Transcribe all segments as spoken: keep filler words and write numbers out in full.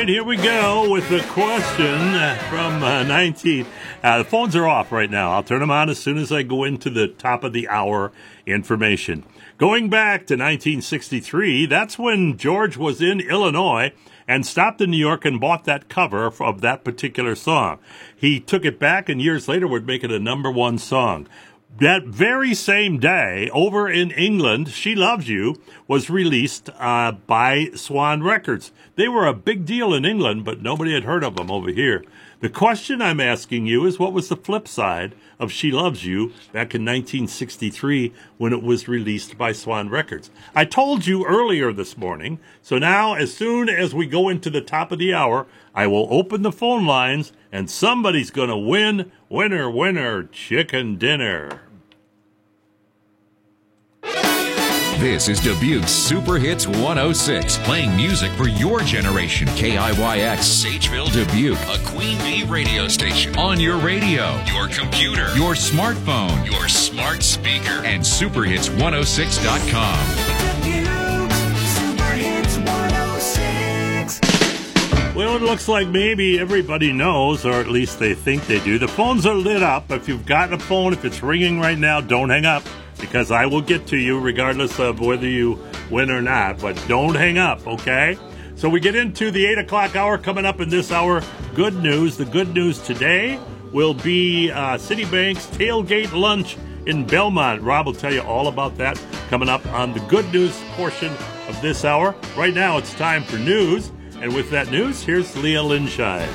right, here we go with the question from uh, nineteen. Uh, the phones are off right now. I'll turn them on as soon as I go into the top of the hour information. Going back to nineteen sixty-three, that's when George was in Illinois and stopped in New York and bought that cover of that particular song. He took it back and years later would make it a number one song. That very same day, over in England, She Loves You was released uh, by Swan Records. They were a big deal in England, but nobody had heard of them over here. The question I'm asking you is, what was the flip side of She Loves You back in nineteen sixty-three when it was released by Swan Records? I told you earlier this morning, so now as soon as we go into the top of the hour, I will open the phone lines and somebody's going to win. Winner, winner, chicken dinner. This is Dubuque's Super Hits one oh six, playing music for your generation. K I Y X, Sageville, Dubuque, a Queen Bee radio station. On your radio, your computer, your smartphone, your smart speaker, and super hits one oh six dot com. Well, it looks like maybe everybody knows, or at least they think they do. The phones are lit up. If you've got a phone, if it's ringing right now, don't hang up, because I will get to you regardless of whether you win or not. But don't hang up, okay? So we get into the eight o'clock hour. Coming up in this hour, good news. The good news today will be uh, Citibank's tailgate lunch in Belmont. Rob will tell you all about that coming up on the good news portion of this hour. Right now, it's time for news. And with that news, here's Leah Linscheid.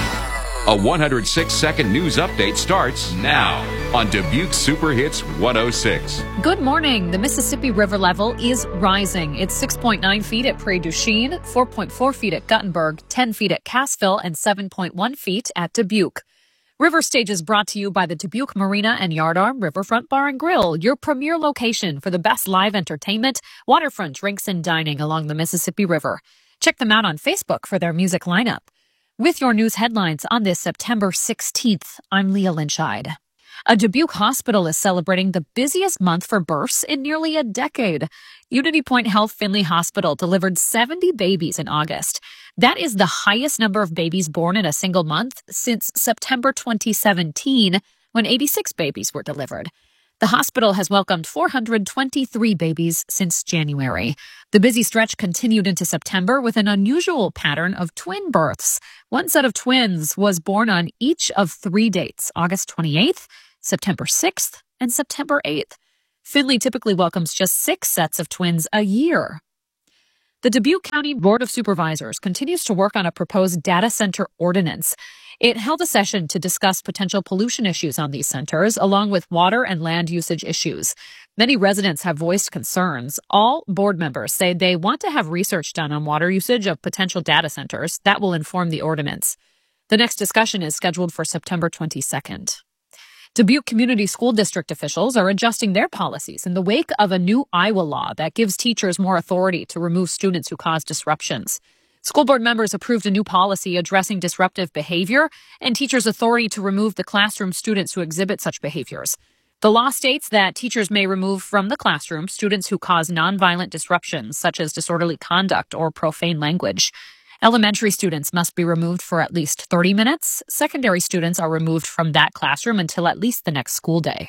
A one hundred six second news update starts now on Dubuque Super Hits one oh six. Good morning. The Mississippi River level is rising. It's six point nine feet at Prairie du Chien, four point four feet at Guttenberg, ten feet at Cassville, and seven point one feet at Dubuque. River Stage is brought to you by the Dubuque Marina and Yardarm Riverfront Bar and Grill, your premier location for the best live entertainment, waterfront drinks, and dining along the Mississippi River. Check them out on Facebook for their music lineup. With your news headlines on this September sixteenth, I'm Leah Linscheid. A Dubuque hospital is celebrating the busiest month for births in nearly a decade. Unity Point Health Finley Hospital delivered seventy babies in August. That is the highest number of babies born in a single month since September twenty seventeen, when eighty-six babies were delivered. The hospital has welcomed four hundred twenty-three babies since January. The busy stretch continued into September with an unusual pattern of twin births. One set of twins was born on each of three dates, August twenty-eighth, September sixth, and September eighth. Finley typically welcomes just six sets of twins a year. The Dubuque County Board of Supervisors continues to work on a proposed data center ordinance. It held a session to discuss potential pollution issues on these centers, along with water and land usage issues. Many residents have voiced concerns. All board members say they want to have research done on water usage of potential data centers that will inform the ordinance. The next discussion is scheduled for September twenty-second. Dubuque Community School District officials are adjusting their policies in the wake of a new Iowa law that gives teachers more authority to remove students who cause disruptions. School board members approved a new policy addressing disruptive behavior and teachers' authority to remove the classroom students who exhibit such behaviors. The law states that teachers may remove from the classroom students who cause nonviolent disruptions, such as disorderly conduct or profane language. Elementary students must be removed for at least thirty minutes. Secondary students are removed from that classroom until at least the next school day.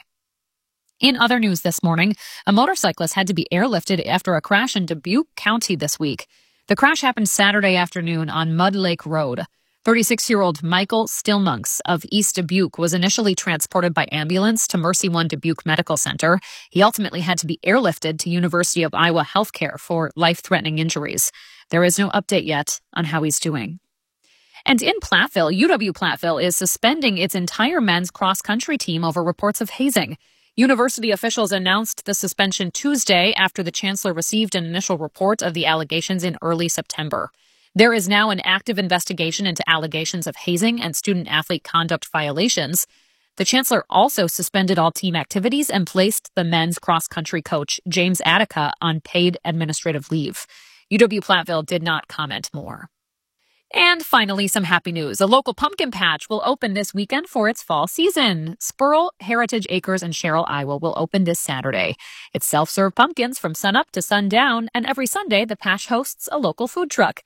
In other news this morning, a motorcyclist had to be airlifted after a crash in Dubuque County this week. The crash happened Saturday afternoon on Mud Lake Road. thirty-six-year-old Michael Stillmonks of East Dubuque was initially transported by ambulance to Mercy One Dubuque Medical Center. He ultimately had to be airlifted to University of Iowa Healthcare for life-threatening injuries. There is no update yet on how he's doing. And in Platteville, U W-Platteville is suspending its entire men's cross-country team over reports of hazing. University officials announced the suspension Tuesday after the chancellor received an initial report of the allegations in early September. There is now an active investigation into allegations of hazing and student-athlete conduct violations. The chancellor also suspended all team activities and placed the men's cross-country coach, James Attica, on paid administrative leave. U W-Platteville did not comment more. And finally, some happy news. A local pumpkin patch will open this weekend for its fall season. Spurl, Heritage Acres, and Sherrill, Iowa will open this Saturday. It's self-serve pumpkins from sunup to sundown, and every Sunday the patch hosts a local food truck.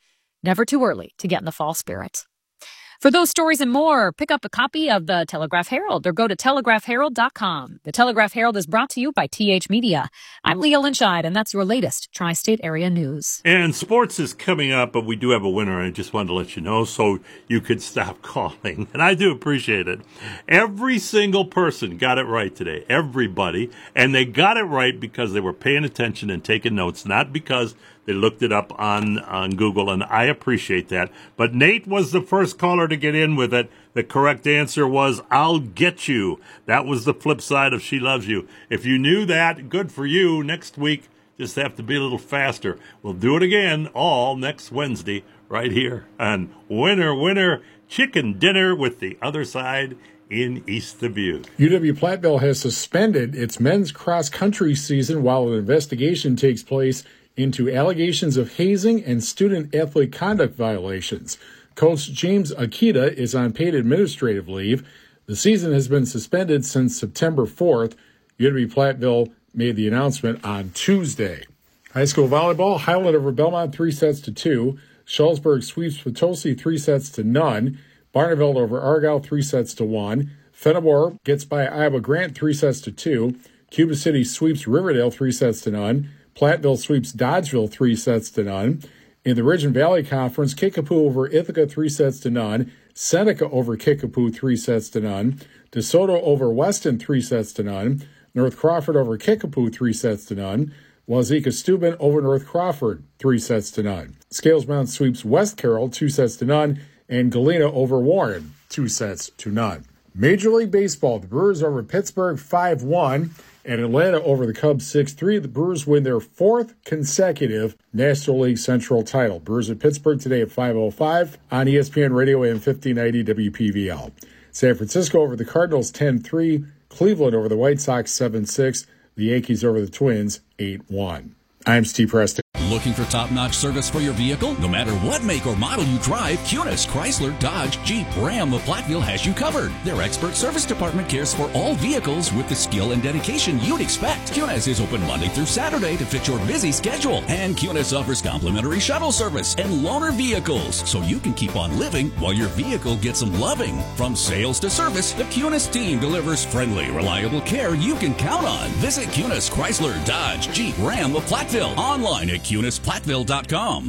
Never too early to get in the fall spirit. For those stories and more, pick up a copy of the Telegraph Herald or go to telegraph herald dot com. The Telegraph Herald is brought to you by T H Media. I'm Leah Lynchide, and that's your latest Tri-State area news. And sports is coming up, but we do have a winner, and I just wanted to let you know so you could stop calling. And I do appreciate it. Every single person got it right today. Everybody. And they got it right because they were paying attention and taking notes, not because they looked it up on, on Google, and I appreciate that. But Nate was the first caller to get in with it. The correct answer was, I'll get you. That was the flip side of She Loves You. If you knew that, good for you. Next week, just have to be a little faster. We'll do it again all next Wednesday right here on Winner, Winner, Chicken Dinner with the Other Side in East Dubuque. U W-Platteville has suspended its men's cross-country season while an investigation takes place into allegations of hazing and student-athlete conduct violations. Coach James Akita is on paid administrative leave. The season has been suspended since September fourth. U W-Platteville made the announcement on Tuesday. High school volleyball, Highland over Belmont, three sets to two. Shullsburg sweeps Potosi, three sets to none. Barneveld over Argyle, three sets to one. Fenimore gets by Iowa Grant, three sets to two. Cuba City sweeps Riverdale, three sets to none. Platteville sweeps Dodgeville, three sets to none. In the Ridge and Valley Conference, Kickapoo over Ithaca, three sets to none. Seneca over Kickapoo, three sets to none. DeSoto over Weston, three sets to none. North Crawford over Kickapoo, three sets to none. Wazeeka Steuben over North Crawford, three sets to none. Scales Mountain sweeps West Carroll, two sets to none. And Galena over Warren, two sets to none. Major League Baseball, the Brewers over Pittsburgh, five one. And Atlanta over the Cubs, six three. The Brewers win their fourth consecutive National League Central title. Brewers at Pittsburgh today at five oh five on E S P N Radio A M fifteen ninety W P V L. San Francisco over the Cardinals, ten three. Cleveland over the White Sox, seven six. The Yankees over the Twins, eight one. I'm Steve Preston. Looking for top-notch service for your vehicle? No matter what make or model you drive, Cunis, Chrysler, Dodge, Jeep, Ram of Platteville has you covered. Their expert service department cares for all vehicles with the skill and dedication you'd expect. Cunis is open Monday through Saturday to fit your busy schedule. And Cunis offers complimentary shuttle service and loaner vehicles, so you can keep on living while your vehicle gets some loving. From sales to service, the Cunis team delivers friendly, reliable care you can count on. Visit Cunis, Chrysler, Dodge, Jeep, Ram of Platteville. Online at Cunis. Cunis Platteville dot com.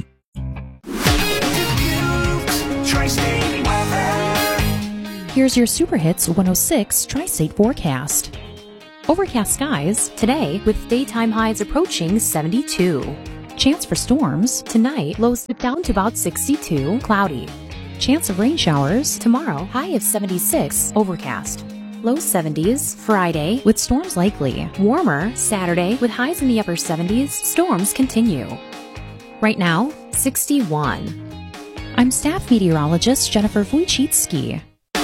Here's your Super Hits one oh six Tri-State forecast. Overcast skies today with daytime highs approaching seventy-two. Chance for storms tonight, lows down to about sixty-two, cloudy. Chance of rain showers tomorrow, high of seventy-six, overcast. Low seventies Friday with storms likely. Warmer Saturday with highs in the upper seventies. Storms continue. Right now, sixty-one. I'm staff meteorologist Jennifer Wojcicki.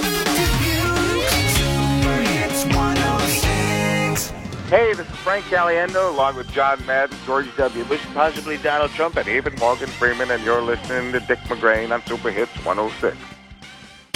Hey, this is Frank Caliendo along with John Madden, George W. Bush, possibly Donald Trump, and even Morgan Freeman, and you're listening to Dick McGrain on Super Hits one oh six.